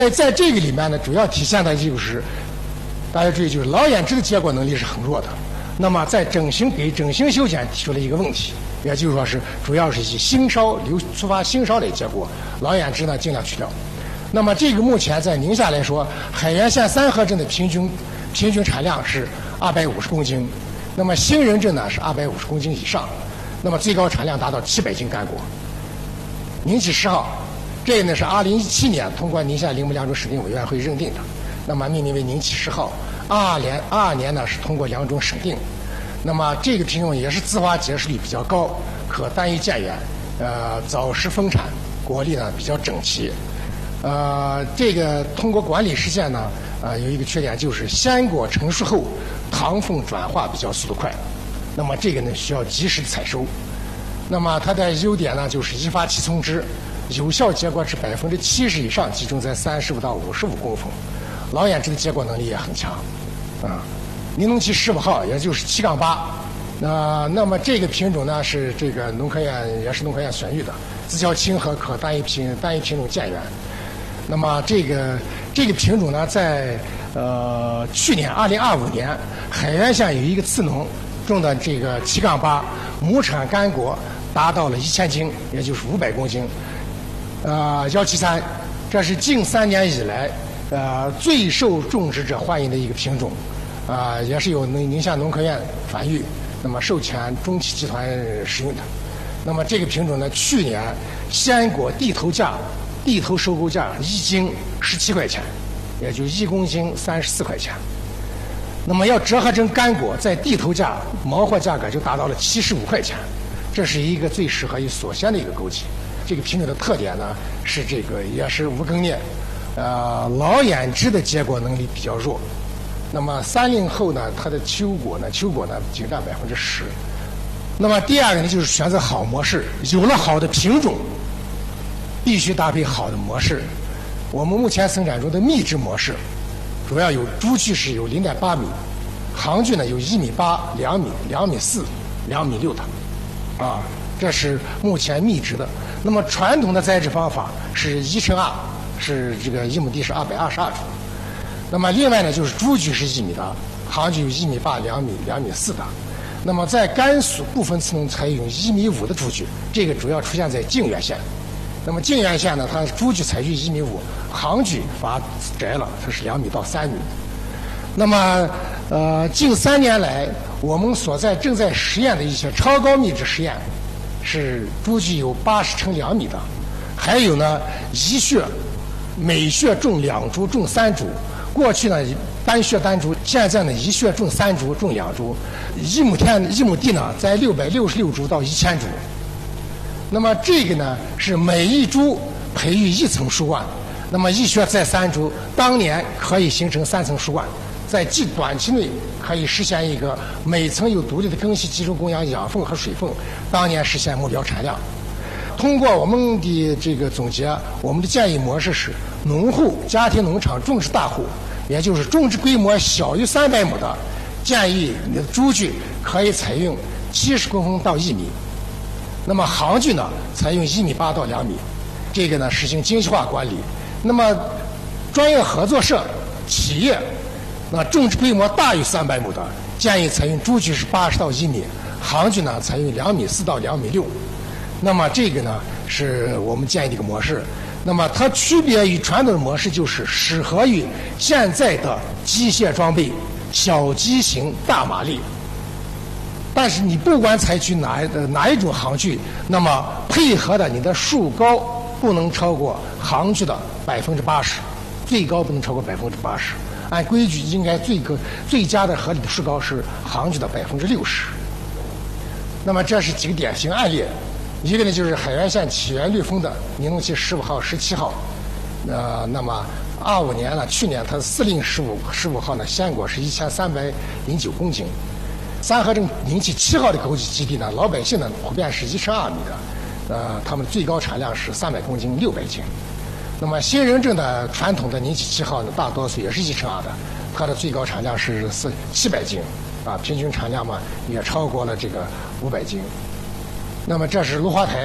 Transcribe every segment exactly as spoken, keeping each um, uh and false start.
在在这个里面呢，主要体现的就是大家注意，就是老眼脂的结果能力是很弱的。那么在整形给整形修剪提出了一个问题，也就是说是主要是以性烧流触发性烧的结果，老眼脂呢尽量去掉。那么这个目前在宁夏来说，海原县三河镇的平均平均产量是二百五十公斤，那么兴仁镇呢是二百五十公斤以上，那么最高产量达到七百斤干果。宁启十号，这个呢是二零一七年通过宁夏林木两种审定委员会认定的，那么命名为宁启十号。二二年二二年呢是通过两种审定，那么这个品种也是自花结实率比较高，可单一见远，呃早实丰产，果粒呢比较整齐。呃，这个通过管理实践呢，呃有一个缺点就是鲜果成熟后糖分转化比较速度快，那么这个呢需要及时采收。那么它的优点呢就是一发气葱枝，有效结果是百分之七十以上集中在三十五到五十五公分，老眼脂的结果能力也很强，啊，宁农期十五号也就是七杠八，那那么这个品种呢是这个农科院也是农科院选育的，自较亲和，可单一品单一品种见远。那么这个这个品种呢，在呃去年二零二五年，海原县有一个次农种的这个七杠八亩产干果达到了一千斤，也就是五百公斤。呃，幺七三，这是近三年以来呃最受种植者欢迎的一个品种，啊、呃，也是由宁宁夏农科院繁育，那么授权中企集团使用的。那么这个品种呢，去年鲜果地头价。地头收购价一斤十七块钱，也就一公斤三十四块钱。那么要折合成干果，在地头价毛货价格就达到了七十五块钱，这是一个最适合于锁鲜的一个枸杞。这个品种的特点呢是这个也是无根叶，呃，老眼脂的结果能力比较弱。那么三令后呢，它的秋果呢，秋果呢仅占百分之十。那么第二个呢，就是选择好模式，有了好的品种。必须搭配好的模式。我们目前生产中的秘制模式，主要有株距是有零点八米，行距呢有一米八、两米、两米四、两米六的，啊，这是目前秘制的。那么传统的栽植方法是一乘二，是这个一亩地是二百二十二株。那么另外呢，就是株距是一米的，行距有一米八、两米、两米四的。那么在甘肃部分次农采用一米五的株距，这个主要出现在靖远县。那么靖远县呢，它株距采取一米五，行距发窄了，它是两米到三米。那么，呃，近三年来，我们所在正在实验的一些超高密制实验，是株距有八十乘两米的，还有呢一穴每穴种两株，种三株。过去呢单穴单株，现在呢一穴种三株，种两株，一亩田一亩地呢在六百六十六株到一千株。那么这个呢是每一株培育一层树冠，那么一穴再三株，当年可以形成三层树冠，在极短期内可以实现一个每层有独立的根系集中供养养分和水分，当年实现目标产量。通过我们的这个总结，我们的建议模式是：农户、家庭农场种植大户，也就是种植规模小于三百亩的，建议你的株距可以采用七十公分到一米。那么行距呢，采用一米八到两米，这个呢实行精细化管理。那么专业合作社、企业，那种植规模大于三百亩的，建议采用株距是八十到一米，行距呢采用两米四到两米六。那么这个呢是我们建议的一个模式。那么它区别于传统的模式，就是适合于现在的机械装备、小机型、大马力。但是你不管采取哪哪一种行距，那么配合的你的树高不能超过行距的百分之八十，最高不能超过百分之八十。按规矩应该最高最佳的合理的树高是行距的百分之六十。那么这是几个典型案例，一个呢就是海原县起源绿丰的宁农期十五号、十七号，呃，那么二五年呢，去年它四令十五十五号呢，鲜果是一千三百零九公斤。三河镇宁期七号的枸杞基地呢，老百姓呢普遍是一乘二米的，呃，他们最高产量是三百公斤，六百斤。那么兴仁镇的传统的宁期七号呢，大多数也是一乘二的，它的最高产量是四七百斤，啊，平均产量嘛也超过了这个五百斤。那么这是芦花台，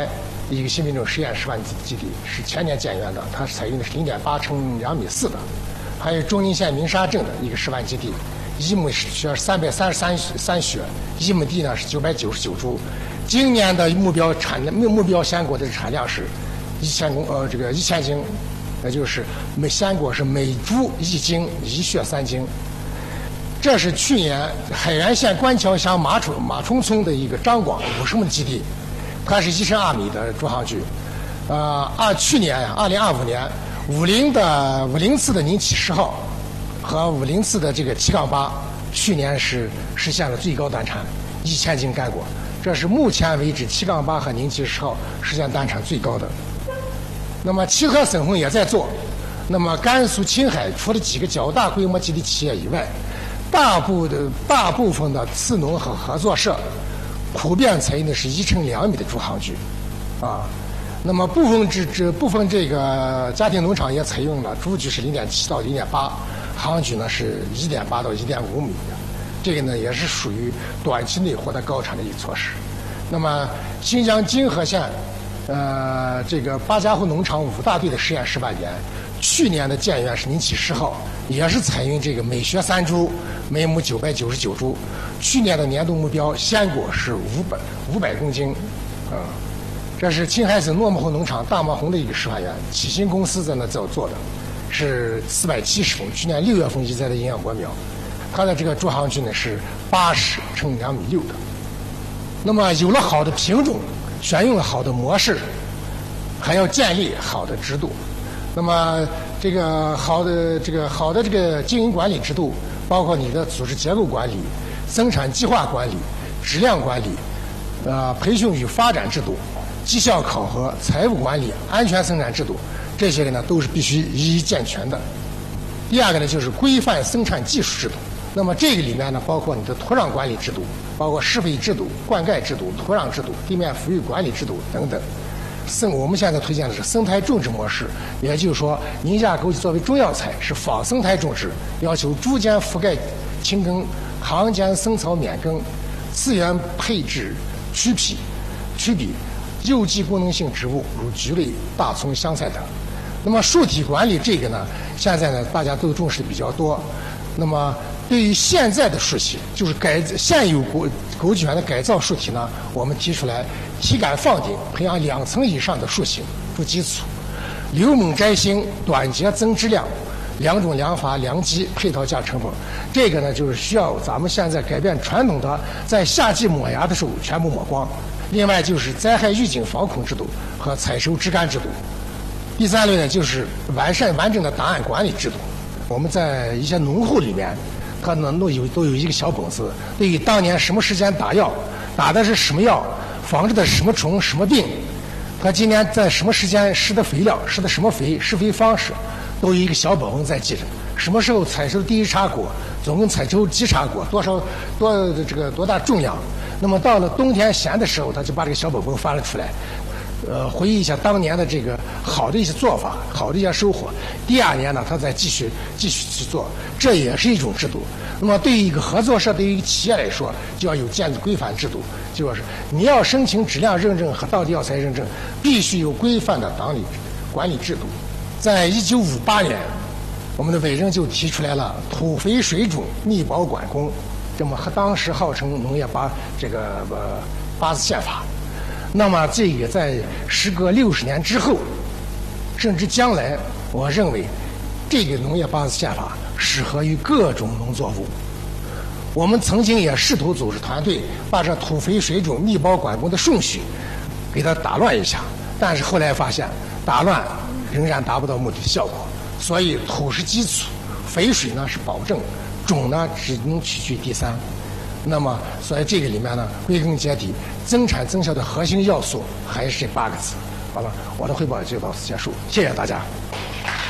一个新品种实验示范基地是前年建园的，它是采用的是零点八乘两米四的。还有中宁县鸣沙镇的一个示范基地，一亩是三百三十三三穴，一亩地呢是九百九十九株。今年的目标产目目标鲜果的产量是一千公呃这个一千斤，也就是每鲜果是每株一斤，一穴三斤。这是去年海原县官桥乡马冲马冲村的一个张广五十亩基地，它是一升二米的株行距。呃，二去年呀，二零二五年，五零的五零次的宁启十号和五零次的这个七杠八，去年是实现了最高单产一千斤干果，这是目前为止七杠八和宁启十号实现单产最高的。那么齐河省份也在做，那么甘肃青海除了几个较大规模基地企业以外，大部的大部分的次农和合作社普遍采用的是一乘两米的株行距，啊，那么部分这这部分这个家庭农场也采用了株距是零点七到零点八，行距呢是一点八到一点五米的，这个呢也是属于短期内获得高产的一个措施。那么新疆金河县，呃，这个八家湖农场五大队的实验示范园，去年的建园是宁启十号，也是采用这个每穴三株，每亩九百九十九株。去年的年度目标鲜果是五百五百公斤，啊，这是青海省诺木湖农场大漠红的一个示范园，启新公司在那做做的，是四百七十亩，去年六月份移栽的营养果苗，它的这个株行距呢是八十乘两米六的。那么有了好的品种，选用了好的模式，还要建立好的制度。那么这个好的这个好的这个经营管理制度，包括你的组织结构管理、生产计划管理、质量管理、呃培训与发展制度、绩效考核、财务管理、安全生产制度，这些个呢都是必须一一健全的。第二个呢就是规范生产技术制度。那么这个里面呢，包括你的土壤管理制度，包括施肥制度、灌溉制度、土壤制度、地面抚育管理制度等等。生我们现在推荐的是生态种植模式，也就是说，宁夏枸杞作为中药材是仿生态种植，要求株间覆盖青根，行间生草免耕，资源配置曲圮曲圮，有机功能性植物如菊类、大葱、香菜等。那么树体管理这个呢，现在呢大家都重视的比较多。那么对于现在的树体，就是改现有枸枸杞园的改造树体呢，我们提出来体感放顶，培养两层以上的树形筑基础，留猛摘新，短节增质量，两种良法良机，配套价成本。这个呢，就是需要咱们现在改变传统的在夏季抹芽的时候全部抹光。另外就是灾害预警防控制度和采收支干制度。第三类呢，就是完善完整的档案管理制度。我们在一些农户里面，他能都有都有一个小本子，对于当年什么时间打药，打的是什么药，防治的是什么虫什么病，他今年在什么时间施的肥料，施的什么肥，施肥方式，都有一个小本本在记着。什么时候采收第一茬果，总共采收几茬果，多少多这个多大重量。那么到了冬天闲的时候，他就把这个小本本翻了出来，呃，回忆一下当年的这个好的一些做法，好的一些收获。第二年呢，他再继续继续去做，这也是一种制度。那么对于一个合作社，对于一个企业来说，就要有建立规范制度，就是你要申请质量认证和当地药材认证，必须有规范的档理管理制度。在一九五八年，我们的委任就提出来了土肥水准密保管工，这么和当时号称农业八这个呃八字宪法。那么这个在时隔六十年之后，甚至将来，我认为这个农业八字宪法适合于各种农作物。我们曾经也试图组织团队把这土肥水准密保管工的顺序给它打乱一下，但是后来发现打乱仍然达不到目的的效果。所以土是基础，肥水呢是保证，种呢只能取居第三。那么，所以这个里面呢，归根结底，增产增效的核心要素还是这八个字。好了，我的汇报就到此结束，谢谢大家。